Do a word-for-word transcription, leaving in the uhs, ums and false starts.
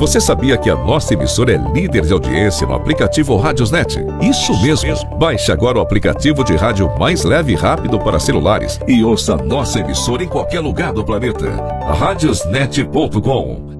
Você sabia que a nossa emissora é líder de audiência no aplicativo Radiosnet? Isso mesmo. Baixe agora o aplicativo de rádio mais leve e rápido para celulares e ouça a nossa emissora em qualquer lugar do planeta. radiosnet ponto com.